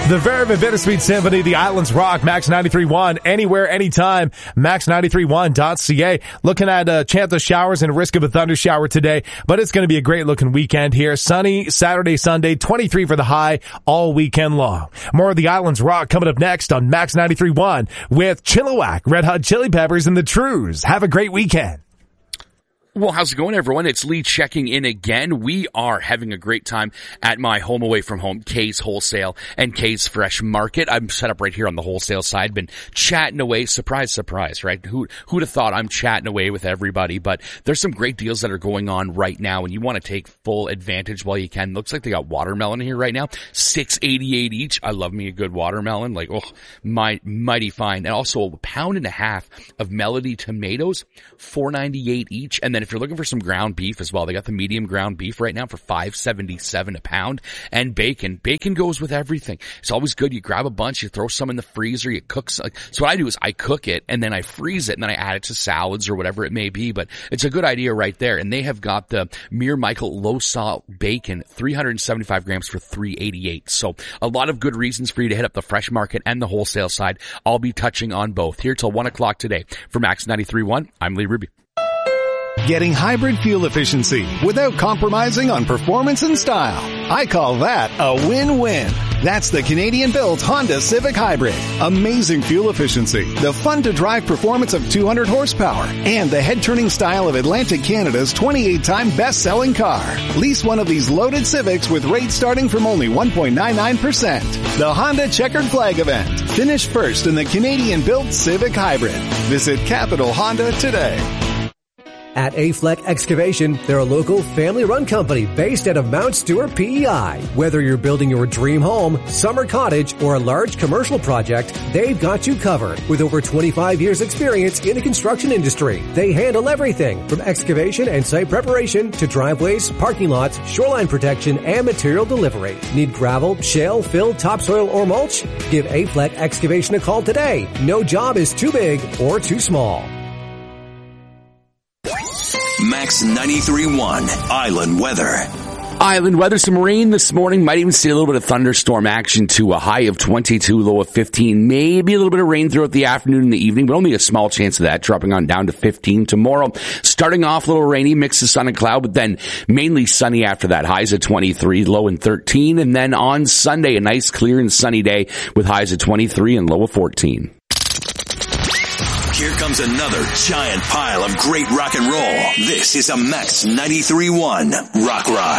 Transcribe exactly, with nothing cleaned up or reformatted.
The very bittersweet symphony, the Islands Rock, Max ninety-three point one, anywhere, anytime, max ninety-three one dot c a. Looking at a chance of showers and a risk of a thunder shower today, but it's going to be a great looking weekend here. Sunny Saturday, Sunday, twenty-three for the high all weekend long. More of the Islands Rock coming up next on Max ninety-three point one with Chilliwack, Red Hot Chili Peppers, and the Trues. Have a great weekend. Well, how's it going, everyone? It's Lee checking in again. We are having a great time at my home away from home, Kay's Wholesale and Kay's Fresh Market. I'm set up right here on the wholesale side, been chatting away. Surprise, surprise, right? Who, who'd have thought I'm chatting away with everybody? But there's some great deals that are going on right now, and you want to take full advantage while you can. Looks like they got watermelon here right now, six eighty-eight each. I love me a good watermelon, like, oh, my, mighty fine. And also a pound and a half of Melody tomatoes, four ninety-eight each. And then if you're looking for some ground beef as well, they got the medium ground beef right now for five seventy-seven a pound. And bacon. Bacon goes with everything. It's always good. You grab a bunch, you throw some in the freezer, you cook some. So what I do is I cook it and then I freeze it and then I add it to salads or whatever it may be. But it's a good idea right there. And they have got the Mere Michael low salt bacon, three hundred seventy-five grams for three eighty-eight. So a lot of good reasons for you to hit up the fresh market and the wholesale side. I'll be touching on both here till one o'clock today. For Max ninety-three point one, I'm Lee Ruby. Getting hybrid fuel efficiency without compromising on performance and style. I call that a win-win. That's the Canadian-built Honda Civic Hybrid. Amazing fuel efficiency, the fun-to-drive performance of two hundred horsepower, and the head-turning style of Atlantic Canada's twenty-eight time best-selling car. Lease one of these loaded Civics with rates starting from only one point nine nine percent. The Honda Checkered Flag event. Finish first in the Canadian-built Civic Hybrid. Visit Capital Honda today. At A-Fleck Excavation, they're a local family-run company based out of Mount Stewart, P E I. Whether you're building your dream home, summer cottage, or a large commercial project, they've got you covered. With over twenty-five years experience in the construction industry, they handle everything from excavation and site preparation to driveways, parking lots, shoreline protection, and material delivery. Need gravel, shale, fill, topsoil, or mulch? Give A-Fleck Excavation a call today. No job is too big or too small. Max ninety-three point one Island Weather. Island weather, some rain this morning. Might even see a little bit of thunderstorm action to a high of twenty-two, low of fifteen. Maybe a little bit of rain throughout the afternoon and the evening, but only a small chance of that, dropping on down to fifteen tomorrow. Starting off a little rainy, mix of sun and cloud, but then mainly sunny after that. Highs of twenty-three, low in thirteen. And then on Sunday, a nice, clear and sunny day with highs of twenty-three and low of fourteen. Here comes another giant pile of great rock and roll. This is a Max ninety-three point one Rock Ride.